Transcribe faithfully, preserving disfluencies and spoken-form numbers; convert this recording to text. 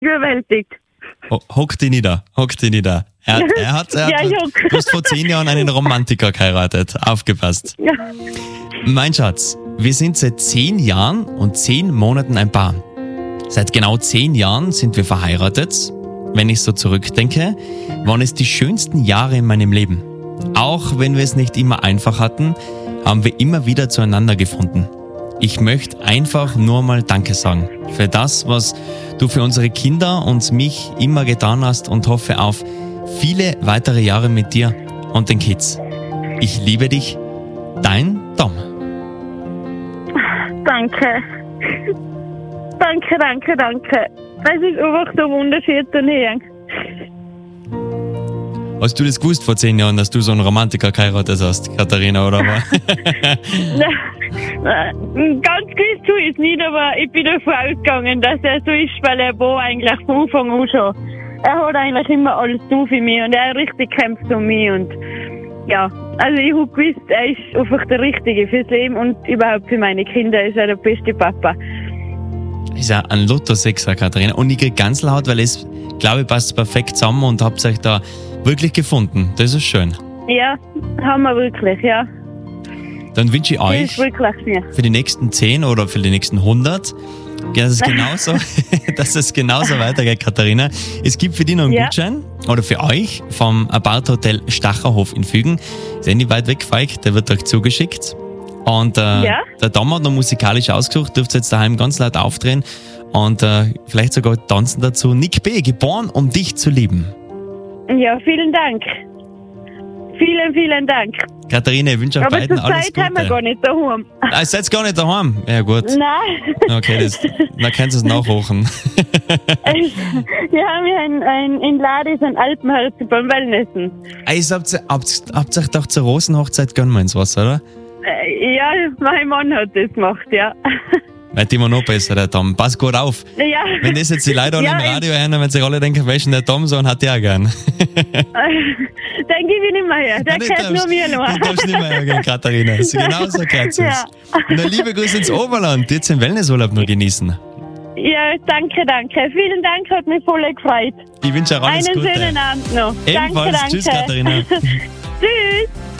überwältigt. Ho- Hock dich nieder, hock dich nieder. Er, hat- er hat, er hat, Ja, ich hock. du hast vor zehn Jahren einen Romantiker geheiratet. Aufgepasst. Ja. Mein Schatz, wir sind seit zehn Jahren und zehn Monaten ein Paar. Seit genau zehn Jahren sind wir verheiratet. Wenn ich so zurückdenke, waren es die schönsten Jahre in meinem Leben. Auch wenn wir es nicht immer einfach hatten, haben wir immer wieder zueinander gefunden. Ich möchte einfach nur mal Danke sagen für das, was du für unsere Kinder und mich immer getan hast und hoffe auf viele weitere Jahre mit dir und den Kids. Ich liebe dich, dein Tom. Danke. Danke, danke, danke. Es ist einfach so wunderschön zu hören. Hast du das gewusst vor zehn Jahren, dass du so einen Romantiker geheiratet hast, Katharina, oder was? Nein, ganz gewiss so ist nicht, aber ich bin davon ausgegangen, dass er so ist, weil er war eigentlich von Anfang an schon. Er hat eigentlich immer alles tun für mich und er hat richtig gekämpft um mich und ja, also ich habe gewusst, er ist einfach der Richtige fürs Leben und überhaupt für meine Kinder ist er der beste Papa. Ist ja ein Lotto-Sechser, Katharina. Und ich krieg ganz laut, weil es, glaube ich, passt perfekt zusammen und habt euch da wirklich gefunden. Das ist schön. Ja, haben wir wirklich, ja. Dann wünsche ich Das euch ist wirklich schön. für die nächsten zehn oder für die nächsten hundert, dass es genauso, dass es genauso weitergeht, Katharina. Es gibt für dich noch einen Ja. Gutschein oder für euch vom Apart Hotel Stacherhof in Fügen. Ist eh nicht weit weg von euch, der wird euch zugeschickt. Und äh, Ja. der Tom hat noch musikalisch ausgesucht, dürft ihr jetzt daheim ganz laut aufdrehen und äh, vielleicht sogar tanzen dazu. Nick B., geboren, um dich zu lieben. Ja, vielen Dank. Vielen, vielen Dank. Katharina, ich wünsche euch Aber beiden zur alles Zeit Gute. haben wir gar nicht daheim. Ah, ihr seid gar nicht daheim? Ja gut. Nein. Okay, das, dann könnt ihr es nachhochen. Wir haben hier ein, ein, in Ladis ein Alpenhaus beim Wellnessen. Also habt ihr habt, habt ihr euch gedacht, zur Rosenhochzeit gönnen wir ins Wasser, oder? Äh, Ja, mein Mann hat das gemacht, ja. Wird immer noch besser, der Tom. Pass gut auf. Ja. Wenn das jetzt die Leute alle Ja, im Radio hören, dann werden sich alle denken, welchen der Tom so einen hat der gern. Den gebe ich nicht mehr her. Der Nein, gehört darfst- nur mir noch. Das darfst du nicht mehr hergehen, Katharina. Also genau so geht's Ja. jetzt. Na, liebe Grüße ins Oberland. Jetzt den Wellnessurlaub nur genießen. Ja, danke, danke. Vielen Dank, hat mich voll gefreut. Ich wünsche euch alles Einen Gute. schönen Abend noch. Ebenfalls. Danke, danke. Tschüss, Katharina. Tschüss.